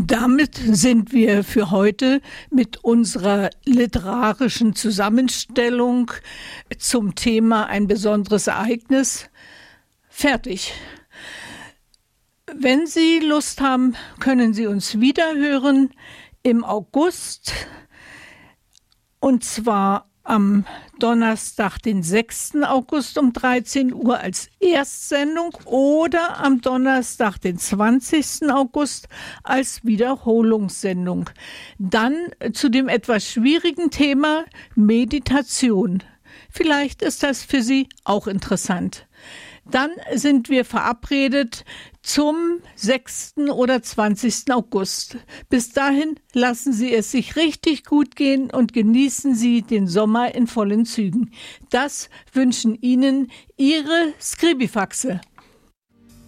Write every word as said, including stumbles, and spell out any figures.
Damit sind wir für heute mit unserer literarischen Zusammenstellung zum Thema ein besonderes Ereignis fertig. Wenn Sie Lust haben, können Sie uns wiederhören im August, und zwar am Donnerstag, den sechsten August um dreizehn Uhr als Erstsendung oder am Donnerstag, den zwanzigsten August als Wiederholungssendung. Dann zu dem etwas schwierigen Thema Meditation. Vielleicht ist das für Sie auch interessant. Dann sind wir verabredet zum sechsten oder zwanzigsten August. Bis dahin lassen Sie es sich richtig gut gehen und genießen Sie den Sommer in vollen Zügen. Das wünschen Ihnen Ihre Skribifaxe.